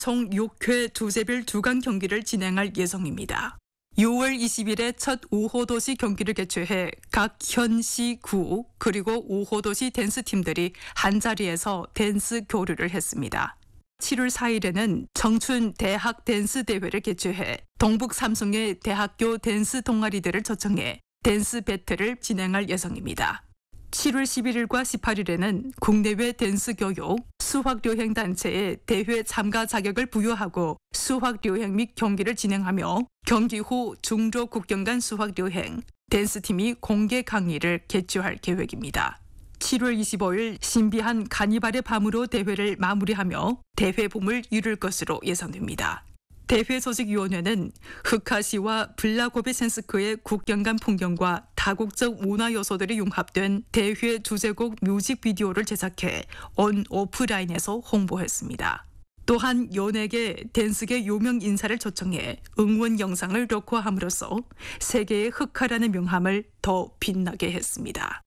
총 6회 두제별 두강 경기를 진행할 예정입니다. 6월 20일에 첫 5호 도시 경기를 개최해 각 현시, 구 그리고 5호 도시 댄스팀들이 한자리에서 댄스 교류를 했습니다. 7월 4일에는 청춘 대학 댄스 대회를 개최해 동북 3성의 대학교 댄스 동아리들을 초청해 댄스 배틀을 진행할 예정입니다. 7월 11일과 18일에는 국내외 댄스 교육, 수학여행 단체에 대회 참가 자격을 부여하고 수학여행 및 경기를 진행하며 경기 후 중로 국경 간 수학여행, 댄스팀이 공개 강의를 개최할 계획입니다. 7월 25일 신비한 카니발의 밤으로 대회를 마무리하며 대회 봄을 이룰 것으로 예상됩니다. 대회 조직위원회는 흑하시와 블라고베센스크의 국경 간 풍경과 다국적 문화 요소들이 융합된 대회 주제곡 뮤직비디오를 제작해 온 오프라인에서 홍보했습니다. 또한 연예계, 댄스계 유명 인사를 초청해 응원 영상을 녹화함으로써 세계의 흑하라는 명함을 더 빛나게 했습니다.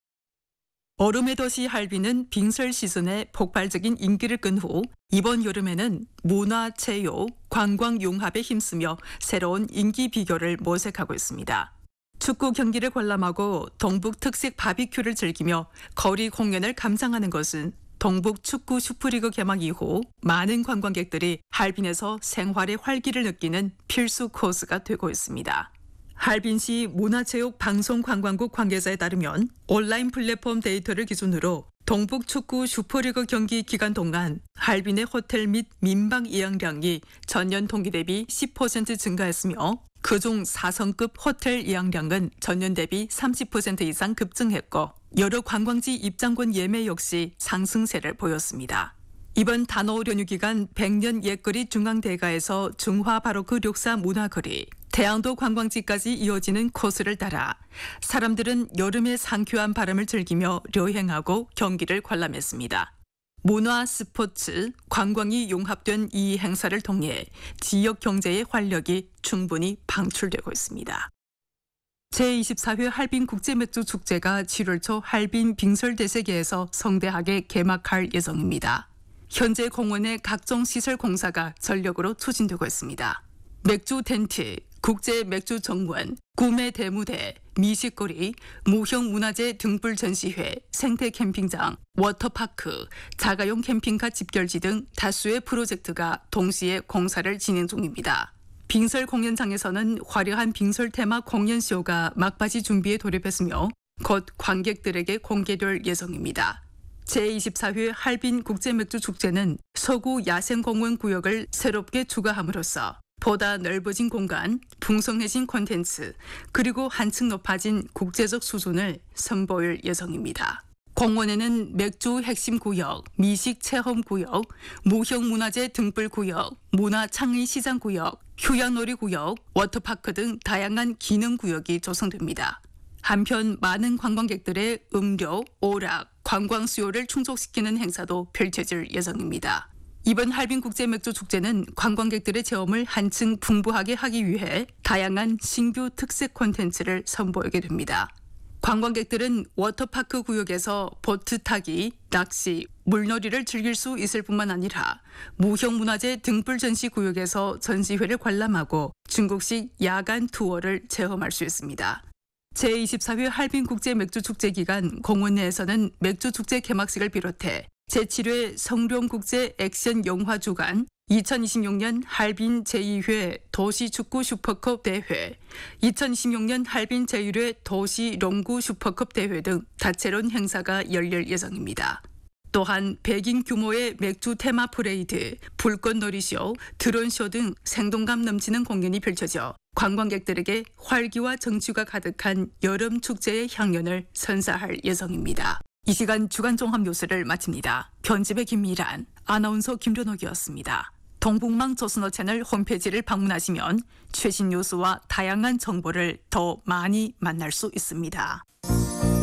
얼음의 도시 할빈은 빙설 시즌에 폭발적인 인기를 끈 후 이번 여름에는 문화, 체육, 관광 융합에 힘쓰며 새로운 인기 비결을 모색하고 있습니다. 축구 경기를 관람하고 동북 특색 바비큐를 즐기며 거리 공연을 감상하는 것은 동북 축구 슈퍼리그 개막 이후 많은 관광객들이 할빈에서 생활의 활기를 느끼는 필수 코스가 되고 있습니다. 할빈시 문화체육방송관광국 관계자에 따르면 온라인 플랫폼 데이터를 기준으로 동북 축구 슈퍼리그 경기 기간 동안 할빈의 호텔 및 민방 예약량이 전년 동기 대비 10% 증가했으며 그중 4성급 호텔 예약량은 전년 대비 30% 이상 급증했고 여러 관광지 입장권 예매 역시 상승세를 보였습니다. 이번 단오 연휴 기간 100년 옛거리 중앙대가에서 중화 바로크 력사 문화거리, 태양도 관광지까지 이어지는 코스를 따라 사람들은 여름의 상쾌한 바람을 즐기며 여행하고 경기를 관람했습니다. 문화, 스포츠, 관광이 융합된 이 행사를 통해 지역 경제의 활력이 충분히 방출되고 있습니다. 제24회 할빈 국제맥주축제가 7월 초 할빈 빙설대세계에서 성대하게 개막할 예정입니다. 현재 공원의 각종 시설 공사가 전력으로 추진되고 있습니다. 맥주 텐트, 국제 맥주 정원, 구매 대무대, 미식거리, 무형 문화재 등불 전시회, 생태 캠핑장, 워터파크, 자가용 캠핑카 집결지 등 다수의 프로젝트가 동시에 공사를 진행 중입니다. 빙설 공연장에서는 화려한 빙설 테마 공연쇼가 막바지 준비에 돌입했으며 곧 관객들에게 공개될 예정입니다. 제24회 할빈 국제맥주축제는 서구 야생공원 구역을 새롭게 추가함으로써 보다 넓어진 공간, 풍성해진 콘텐츠, 그리고 한층 높아진 국제적 수준을 선보일 예정입니다. 공원에는 맥주 핵심 구역, 미식 체험 구역, 무형 문화재 등불 구역, 문화 창의 시장 구역, 휴양놀이 구역, 워터파크 등 다양한 기능 구역이 조성됩니다. 한편 많은 관광객들의 음료, 오락, 관광 수요를 충족시키는 행사도 펼쳐질 예정입니다. 이번 할빈 국제맥주축제는 관광객들의 체험을 한층 풍부하게 하기 위해 다양한 신규 특색 콘텐츠를 선보이게 됩니다. 관광객들은 워터파크 구역에서 보트 타기, 낚시, 물놀이를 즐길 수 있을 뿐만 아니라 무형 문화재 등불 전시 구역에서 전시회를 관람하고 중국식 야간 투어를 체험할 수 있습니다. 제24회 할빈 국제맥주축제 기간 공원 내에서는 맥주축제 개막식을 비롯해 제7회 성룡국제 액션 영화 주간, 2026년 할빈 제2회 도시축구 슈퍼컵 대회, 2026년 할빈 제1회 도시 농구 슈퍼컵 대회 등 다채로운 행사가 열릴 예정입니다. 또한 100인 규모의 맥주 테마 퍼레이드, 불꽃놀이쇼, 드론쇼 등 생동감 넘치는 공연이 펼쳐져 관광객들에게 활기와 정취가 가득한 여름 축제의 향연을 선사할 예정입니다. 이 시간 주간 종합 뉴스를 마칩니다. 편집의 김미란, 아나운서 김련옥이었습니다. 동북망 조선어 채널 홈페이지를 방문하시면 최신 뉴스와 다양한 정보를 더 많이 만날 수 있습니다.